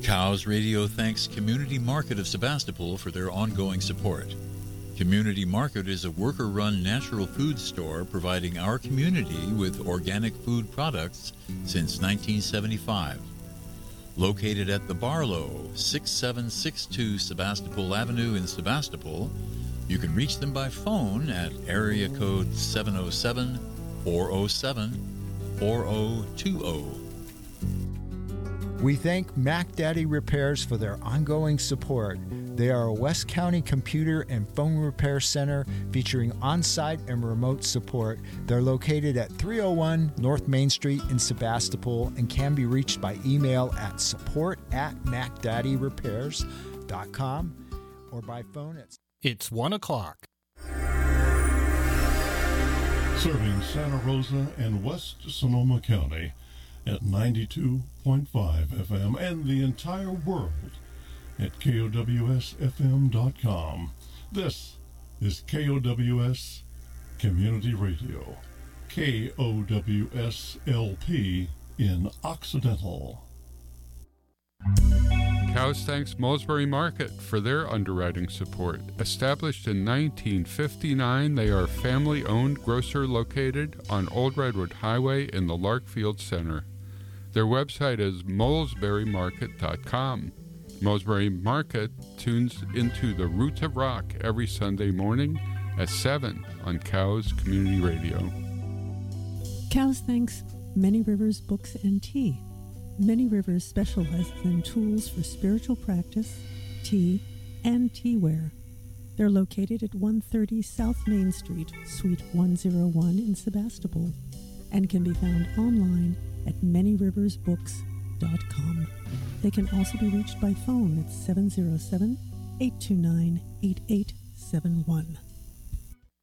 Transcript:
Cows Radio thanks Community Market of Sebastopol for their ongoing support. Community Market is a worker-run natural food store providing our community with organic food products since 1975. Located at the Barlow, 6762 Sebastopol Avenue in Sebastopol, you can reach them by phone at area code 707-407-4020. We thank Mac Daddy Repairs for their ongoing support. They are a West County computer and phone repair center featuring on-site and remote support. They're located at 301 North Main Street in Sebastopol and can be reached by email at support@macdaddyrepairs.com or by phone at... It's 1 o'clock. Serving Santa Rosa and West Sonoma County at 92.5 FM and the entire world at KOWSFM.com. This is KOWS Community Radio, KOWSLP in Occidental. Cows thanks Mosbury Market for their underwriting support. Established in 1959, they are a family-owned grocer located on Old Redwood Highway in the Larkfield Center. Their website is mosburymarket.com. Mosbury Market tunes into the Roots of Rock every Sunday morning at 7 on Cows Community Radio. Cows thanks Many Rivers Books and Tea. Many Rivers specializes in tools for spiritual practice, tea, and teaware. They're located at 130 South Main Street, Suite 101 in Sebastopol, and can be found online at manyriversbooks.com. They can also be reached by phone at 707-829-8871.